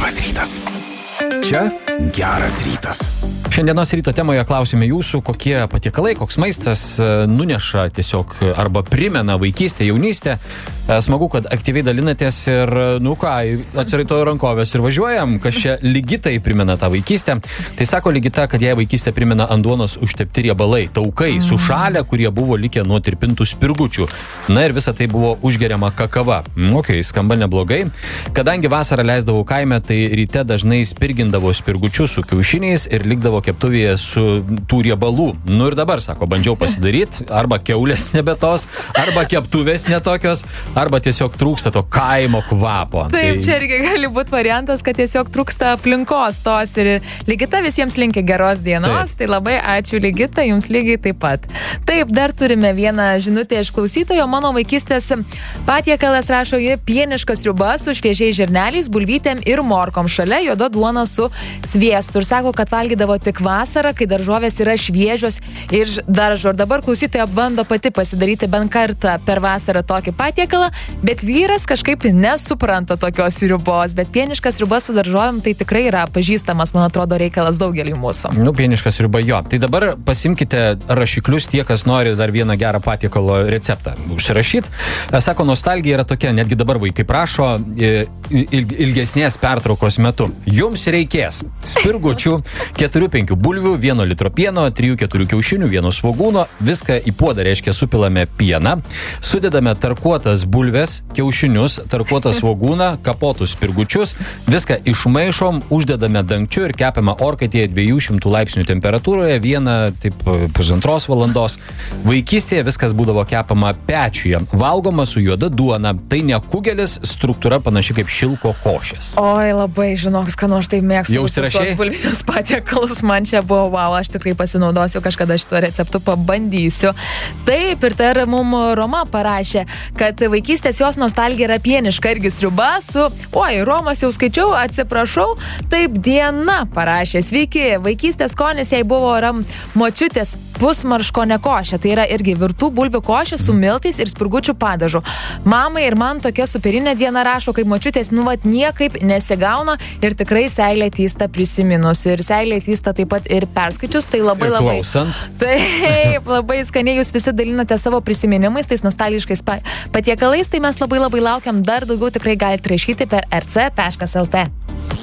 Labas rytas. Čia Geras rytas. Šiandienos ryto temoje klausime jūsų, kokie patiekalai, koks maistas nuneša tiesiog arba primena vaikystę, jaunystę. Smagu, kad aktyviai dalinatės ir, atsiraitoju rankovės ir važiuojam, kas čia Ligitai primena tą vaikystę. Tai sako Ligita, kad jai vaikystę primena ant duonos užtepti riebalai, taukai, sušalę, kurie buvo likę nuo tirpintų spirgučių. Na ir visa tai buvo užgeriama kakava. Skamba neblogai. Kadangi vasarą leisdavau kaime, tai ryte dažnai spirgindavo spirgučius su kiaušiniais ir likdavo keptuvėje su tų riebalų. Nu ir dabar, sako, bandžiau pasidaryti, arba kiaulės nebetos, arba keptuvės netokios, arba tiesiog trūksta to kaimo kvapo. Taip, čia irgi gali būti variantas, kad tiesiog trūksta aplinkos tos ir Ligita visiems linkia geros dienos, tai labai ačiū Ligita, jums lygiai taip pat. Taip, dar turime vieną žinutę iš klausytojo, mano vaikystės patiekalas rašo jį pieniškas sriuba su šviežiais žirneliais, bulvytėm ir morkom, šalia juoda duona su sviestu ir sako, kad valgydavo tik vasarą, kai daržovės yra šviežios ir daržo. Ir dabar klausytoja bando pati pasidaryti bent kartą per vasarą tokį patiekalą, bet vyras kažkaip nesupranta tokios sriubos, bet pieniškas sriuba su daržovėm tai tikrai yra pažįstamas, man atrodo, reikalas daugeliui mūsų. Pieniškas sriuba, jo. Tai dabar pasimkite rašiklius tie, kas nori dar vieną gerą patiekalo receptą užsirašyt. Sako, nostalgija yra tokia, netgi dabar vaikai prašo ilgesnės pertraukos metu. Jums reikės spirgučių, 4-5 bulvių, 1 litro pieno, 3-4 kiaušinių, 1 svogūno, viską į puodą, reiškia, supilame pieną, sudedame tarkuotas bulves, kiaušinius, tarkuotą svogūną, kapotus spirgučius, viską išmaišom, uždedame dangčiu ir kepame orkaitėje 200 laipsnių temperatūroje, 1,5 valandos. Vaikystėje viskas būdavo kepama pečiuje, valgoma su juoda duona, tai ne kugelis, struktūra panaši kaip šilko košės. Oi, labai žinok, skanu, aš tai mėgstu. Jau užsirašei? Bulvinius patiekalus, man čia buvo, aš tikrai pasinaudosiu, kažkada šituo receptu pabandysiu. Taip, ir tai mum Roma parašė, kad vaikystės jos nostalgija yra pieniška irgi sriuba su, Romas jau skaičiau, atsiprašau, taip, Diena parašė, sveiki, vaikystės skonis jai buvo močiutės pusmarškonė košė, tai yra irgi virtų bulvių košė su miltais ir spirgučių padažu. Mamai ir man tokia superinė Diena rašo, kaip močiutės, niekaip nesigauna ir tikrai seilė tysta prisiminus. Ir seilė tysta taip pat ir perskaičius, tai labai taip, labai skaniai jūs visi dalinate savo prisiminimais, tais nostalgiškais patiekalais, tai mes labai laukiam, dar daugiau tikrai galite rašyti per rc.lt.